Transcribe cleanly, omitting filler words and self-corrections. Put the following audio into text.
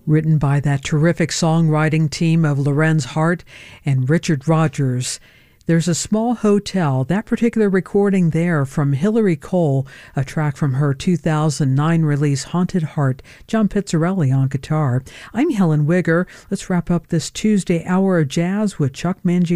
written by that terrific songwriting team of Lorenz Hart and Richard Rogers. There's a Small Hotel, that particular recording there from Hillary Cole, a track from her 2009 release Haunted Heart, John Pizzarelli on guitar. I'm Helen Wigger. Let's wrap up this Tuesday hour of jazz with Chuck Mangione.